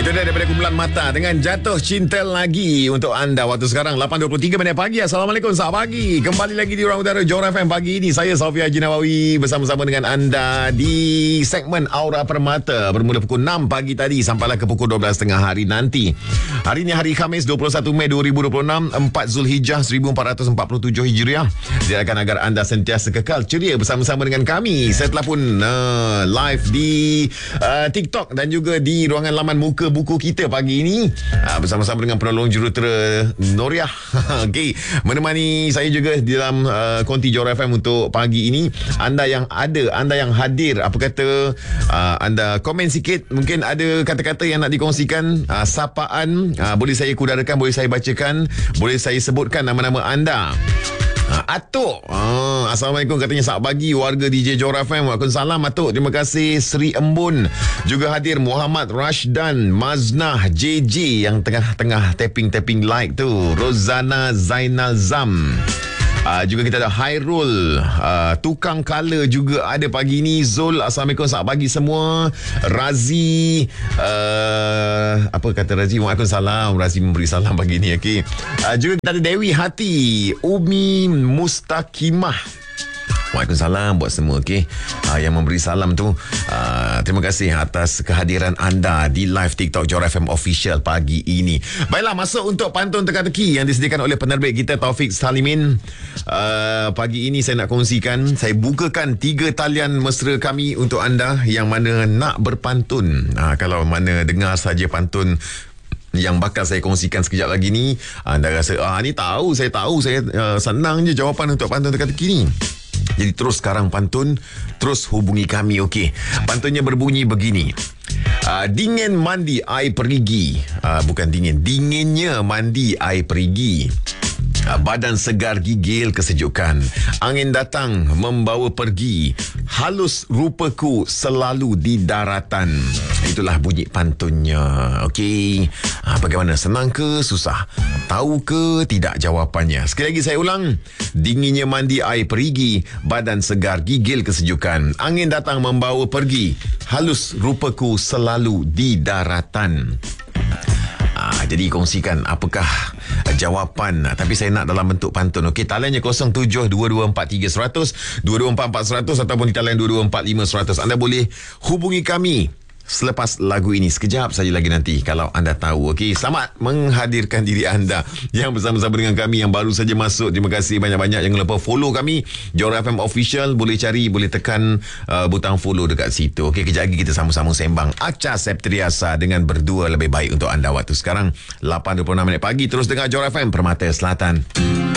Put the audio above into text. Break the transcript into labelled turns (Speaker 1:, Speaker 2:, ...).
Speaker 1: Itu dia daripada Kumpulan Mata dengan Jatuh Cinta Lagi untuk anda waktu sekarang 8.23 minit pagi. Assalamualaikum, selamat pagi. Kembali lagi di Ruang Udara Johor FM pagi ini. Saya Sofia Haji Nawawi bersama-sama dengan anda di segmen Aura Permata bermula pukul 6 pagi tadi sampailah ke pukul 12.30 hari nanti. Hari ini hari Khamis 21 Mei 2026, 4 Zulhijjah 1447 Hijriah. Diharapkan agar anda sentiasa kekal ceria bersama-sama dengan kami. Saya telah pun live di TikTok dan juga di ruangan laman muka buku kita pagi ini bersama-sama dengan penolong jurutera Noriah. Okey, menemani saya juga di dalam konti Johor FM untuk pagi ini. Anda yang ada, anda yang hadir, apa kata anda komen sikit, mungkin ada kata-kata yang nak dikongsikan, sapaan, boleh saya kudarakan, boleh saya bacakan, boleh saya sebutkan nama-nama anda. Atuk, Assalamualaikum katanya selamat pagi warga DJ Johor FM. Waalaikumsalam Atuk, terima kasih. Sri Embun juga hadir. Muhammad Rashdan, Maznah, JJ yang tengah-tengah tapping like tu. Rozana Zainal Zam. Juga kita ada Hairul, Tukang Kala juga ada pagi ni. Zul, Assalamualaikum, selamat pagi semua. Razi, apa kata Razi? Waalaikumsalam. Razi memberi salam pagi ni. Okay. Juga kita ada Dewi Hati, Umi Mustakimah. Waalaikumsalam buat semua, okey, yang memberi salam tu. Terima kasih atas kehadiran anda di live TikTok Johor FM Official pagi ini. Baiklah, masuk untuk pantun teka-teki yang disediakan oleh penerbit kita Taufik Salimin. Pagi ini saya nak kongsikan, saya bukakan 3 talian mesra kami untuk anda yang mana nak berpantun. Kalau mana dengar saja pantun yang bakal saya kongsikan sekejap lagi ni, anda rasa ni saya tahu saya senang je jawapan untuk pantun teka-teki ni. Jadi terus sekarang pantun, terus hubungi kami, okey. Pantunnya berbunyi begini. Dingin mandi air perigi. Bukan dingin, dinginnya mandi air perigi. Badan segar gigil kesejukan. Angin datang membawa pergi. Halus rupaku selalu di daratan. Itulah bunyi pantunnya. Okey. Bagaimana? Senang ke susah? Tahu ke tidak jawapannya? Sekali lagi saya ulang. Dinginnya mandi air perigi. Badan segar gigil kesejukan. Angin datang membawa pergi. Halus rupaku selalu di daratan. Jadi kongsikan apakah jawapan, tapi saya nak dalam bentuk pantun. Okey, taliannya 0722431000, 224400 ataupun di talian 224500. Anda boleh hubungi kami selepas lagu ini. Sekejap saja lagi nanti kalau anda tahu. Okey, selamat menghadirkan diri anda yang bersama-sama dengan kami yang baru saja masuk. Terima kasih banyak-banyak. Jangan lupa follow kami Johor FM Official. Boleh cari, boleh tekan butang follow dekat situ. Okey, kejap lagi kita sama-sama sembang Acha Septriasa dengan Berdua Lebih Baik untuk anda waktu sekarang 8.26 minit pagi. Terus dengar Johor FM Permata Selatan.